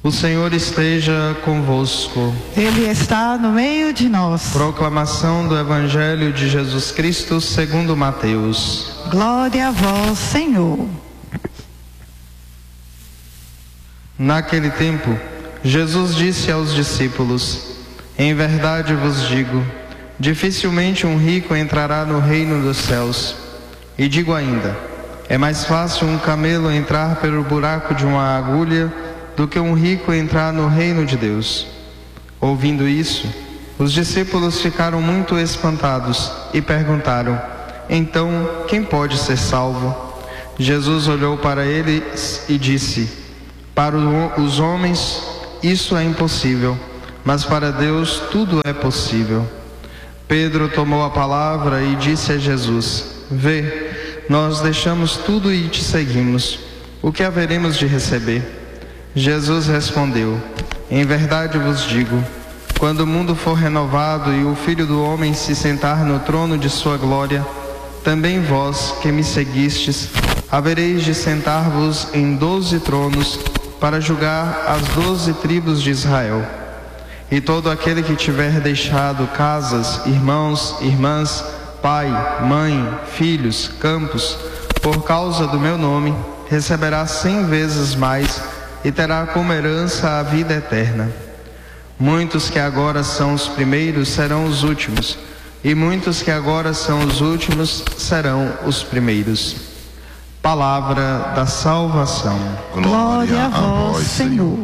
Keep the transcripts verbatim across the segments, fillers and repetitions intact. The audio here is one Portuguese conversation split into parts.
O Senhor esteja convosco. Ele está no meio de nós. Proclamação do Evangelho de Jesus Cristo segundo Mateus. Glória a vós, Senhor. Naquele tempo, Jesus disse aos discípulos: Em verdade vos digo, dificilmente um rico entrará no reino dos céus. E digo ainda, é mais fácil um camelo entrar pelo buraco de uma agulha do que um rico entrar no reino de Deus. Ouvindo isso, os discípulos ficaram muito espantados e perguntaram: Então, quem pode ser salvo? Jesus olhou para eles e disse: Para os homens isso é impossível, mas para Deus tudo é possível. Pedro tomou a palavra e disse a Jesus: Vê, nós deixamos tudo e te seguimos. O que haveremos de receber? Jesus respondeu: Em verdade vos digo, quando o mundo for renovado e o Filho do Homem se sentar no trono de sua glória, também vós que me seguistes, havereis de sentar-vos em doze tronos para julgar as doze tribos de Israel. E todo aquele que tiver deixado casas, irmãos, irmãs, pai, mãe, filhos, campos, por causa do meu nome, receberá cem vezes mais e terá como herança a vida eterna. Muitos que agora são os primeiros serão os últimos, e muitos que agora são os últimos serão os primeiros. Palavra da salvação. Glória a vós, Senhor.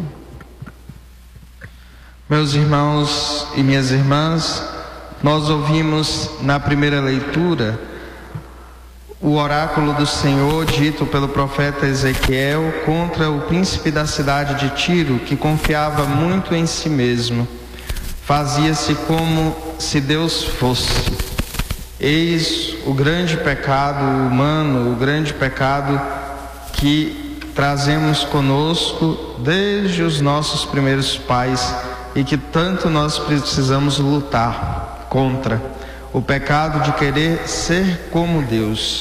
Meus irmãos e minhas irmãs, nós ouvimos na primeira leitura o oráculo do Senhor dito pelo profeta Ezequiel contra o príncipe da cidade de Tiro, que confiava muito em si mesmo. Fazia-se como se Deus fosse. Eis o grande pecado humano, o grande pecado que trazemos conosco desde os nossos primeiros pais e que tanto nós precisamos lutar contra. O pecado de querer ser como Deus.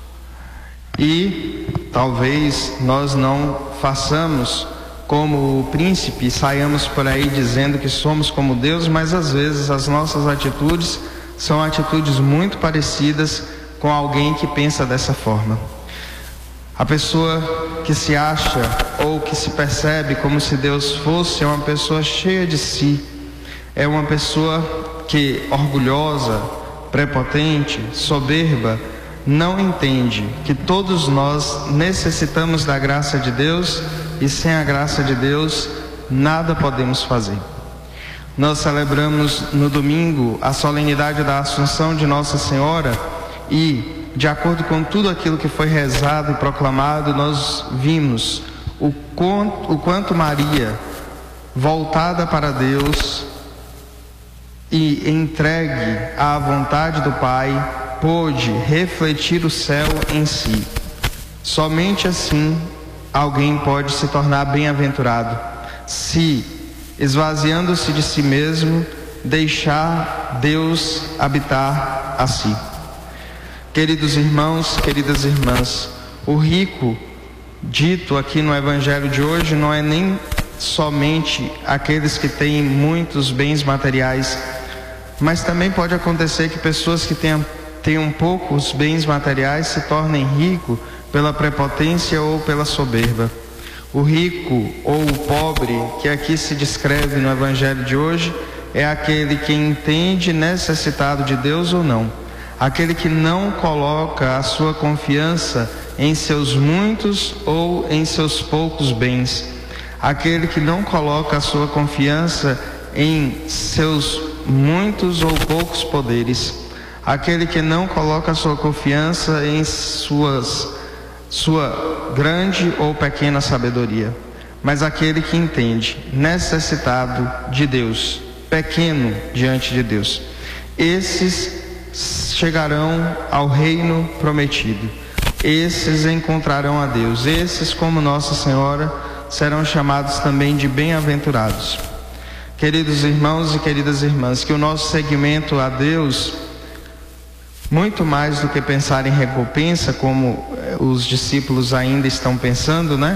E talvez nós não façamos como o príncipe e saiamos por aí dizendo que somos como Deus, mas às vezes as nossas atitudes são atitudes muito parecidas com alguém que pensa dessa forma. A pessoa que se acha ou que se percebe como se Deus fosse é uma pessoa cheia de si, é uma pessoa que, orgulhosa, prepotente, soberba, não entende que todos nós necessitamos da graça de Deus e sem a graça de Deus nada podemos fazer. Nós celebramos no domingo a solenidade da Assunção de Nossa Senhora e, de acordo com tudo aquilo que foi rezado e proclamado, nós vimos o quanto, o quanto Maria, voltada para Deus e entregue à vontade do Pai, pôde refletir o céu em si. Somente assim alguém pode se tornar bem-aventurado, se, esvaziando-se de si mesmo, deixar Deus habitar a si. Queridos irmãos, queridas irmãs, o rico dito aqui no Evangelho de hoje não é nem somente aqueles que têm muitos bens materiais, mas também pode acontecer que pessoas que tenham, tenham poucos bens materiais se tornem ricos pela prepotência ou pela soberba. O rico ou o pobre, que aqui se descreve no Evangelho de hoje, é aquele que entende necessitado de Deus ou não. Aquele que não coloca a sua confiança em seus muitos ou em seus poucos bens. Aquele que não coloca a sua confiança em seus muitos ou poucos poderes. Aquele que não coloca a sua confiança em suas, sua grande ou pequena sabedoria. Mas aquele que entende, necessitado de Deus, pequeno diante de Deus. Esses chegarão ao reino prometido. Esses encontrarão a Deus. Esses, como Nossa Senhora, serão chamados também de bem-aventurados. Queridos irmãos e queridas irmãs, que o nosso seguimento a Deus, muito mais do que pensar em recompensa, como os discípulos ainda estão pensando, né?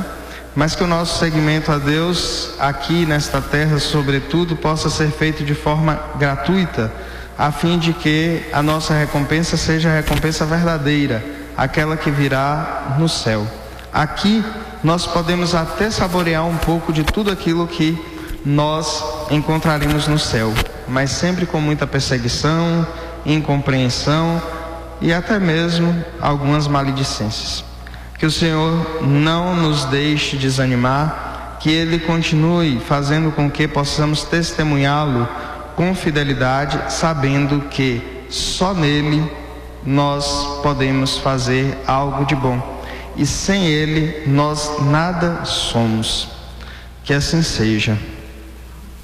mas que o nosso seguimento a Deus aqui nesta terra, sobretudo, possa ser feito de forma gratuita, a fim de que a nossa recompensa seja a recompensa verdadeira, aquela que virá no céu. Aqui nós podemos até saborear um pouco de tudo aquilo que nós encontraremos no céu, mas sempre com muita perseguição, incompreensão e até mesmo algumas maledicências. Que o Senhor não nos deixe desanimar, que Ele continue fazendo com que possamos testemunhá-lo com fidelidade, sabendo que só nele nós podemos fazer algo de bom, e sem Ele nós nada somos. Que assim seja.